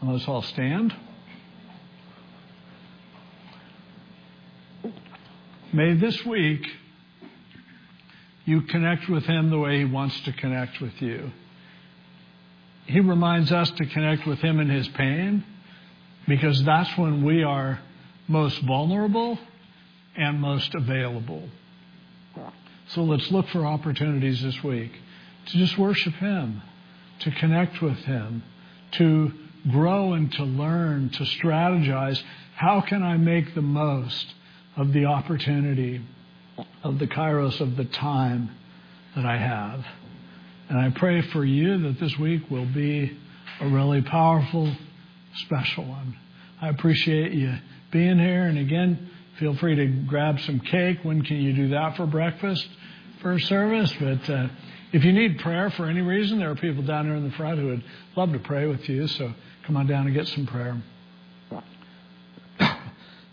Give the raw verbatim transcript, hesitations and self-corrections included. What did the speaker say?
Let's all stand. May this week you connect with him the way he wants to connect with you. He reminds us to connect with him in his pain, because that's when we are most vulnerable and most available. So let's look for opportunities this week to just worship him, to connect with him, to grow and to learn, to strategize. How can I make the most of the opportunity, of the kairos, of the time that I have? And I pray for you that this week will be a really powerful, special one. I appreciate you being here. And again, feel free to grab some cake. When can you do that for breakfast, first service? But uh, if you need prayer for any reason, there are people down there in the front who would love to pray with you. So come on down and get some prayer.